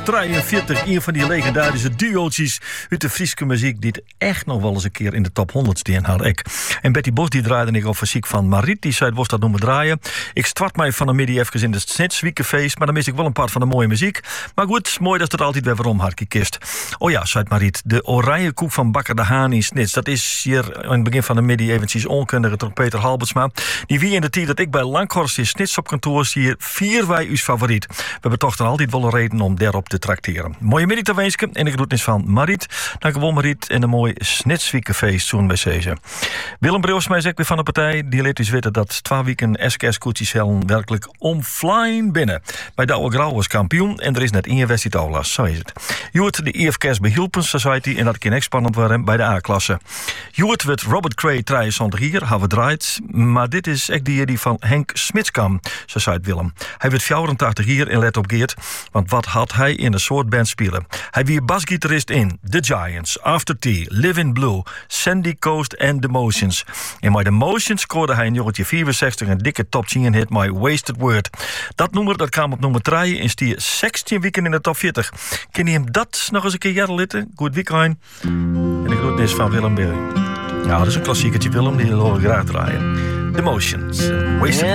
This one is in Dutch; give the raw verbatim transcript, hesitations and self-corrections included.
drieënveertig, een van die legendarische duootjes uit de Friese muziek die het echt nog wel eens een keer in de top honderd staan had ik. En Betty Bos die draaide ik op fysiek van Mariet, die zei was dat noemen draaien. Ik start mij van de middag even in de Snitswiekenfeest, maar dan mis ik wel een part van de mooie muziek. Maar goed, mooi dat het altijd weer waarom hartje kist. Oh ja, zei Mariet, de oranje koek van Bakker de Haan in Snits, dat is hier in het begin van de middag eventjes onkundige door Peter Halbertsma. Die wie in de tijd dat ik bij Langhorst in Snits op kantoor zie, vier wij uw favoriet. We hebben toch dan altijd wel een reden om daarop te trakteren. Mooie middag te wensen en de groetnis van Mariet. Dankjewel Mariet en een mooi Snitswiekenfeest zo'n bij Ceze. Willem Breusma is ook weer van de partij. Die liet dus weten dat twee weken S K S-koetjes hellen werkelijk omflyen binnen. Bij de Oude Grauw was kampioen en er is net één wedstrijd overlast. Zo is het. Joert de I F K S Behielpen Society en dat kan echt spannend worden bij de A-klasse. Joert werd Robert Cray drieënzwanzig hier, hebben we draait. Maar dit is echt die die van Henk Smitskam, zo zei het Willem. Hij werd vierentachtig hier en let op Geert, want wat had hij in een soort band spelen? Hij wie basgitarist in The Giants, After Tea, Live in Blue, Sandy Coast en The Motions. En met The Motions scoorde hij in jongetje vierenzestig een dikke top tien hit My Wasted Word. Dat nummer dat kwam op nummer drie en stier zestien weken in de top veertig. Ken je hem dat nog eens een keer jaren litten? Goed weekend. En de groetnis van Willem Berry. Ja, dat is een klassiekertje Willem, die wil ik graag draaien. The Motions, Wasted